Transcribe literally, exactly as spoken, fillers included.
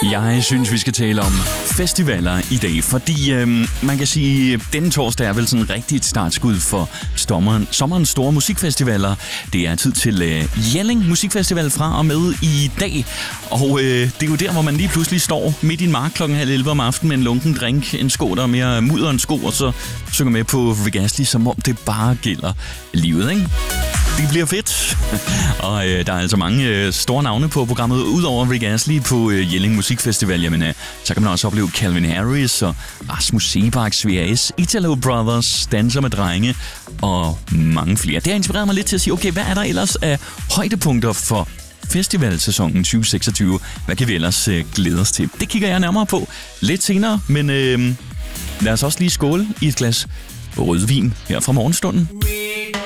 Jeg synes, vi skal tale om festivaler i dag, fordi øhm, man kan sige, at denne torsdag er vel sådan rigtig et startskud for sommeren, sommerens store musikfestivaler. Det er tid til øh, Jelling Musikfestival fra og med i dag, og øh, det er jo der, hvor man lige pludselig står midt i en mark klokken halv elleve om aftenen med en lunken drink, en sko, der er mere mudder end sko, og så synger med på Rick Astley, som om det bare gælder livet, ikke? Det bliver fedt. Og øh, der er altså mange øh, store navne på programmet. Udover Rick Astley på øh, Jelling Musikfestival, jamen, øh, så kan man også opleve Calvin Harris og Rasmus Seebach, V R S, Italo Brothers, Danser med drenge og mange flere. Det har inspireret mig lidt til at sige, okay, hvad er der ellers af højdepunkter for festivalsæsonen tyve seksogtyve? Hvad kan vi ellers øh, glæde os til? Det kigger jeg nærmere på lidt senere, men øh, lad os også lige skåle i et glas rødvin her fra morgenstunden.